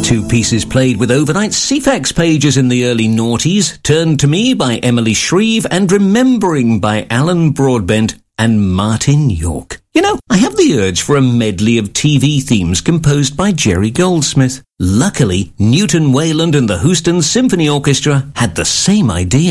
Two pieces played with overnight CFAX pages in the early noughties, Turn to Me by Emily Shreve and Remembering by Alan Broadbent and Martin York. You know, I have the urge for a medley of TV themes composed by Jerry Goldsmith. Luckily, Newton Wayland and the Houston Symphony Orchestra had the same idea.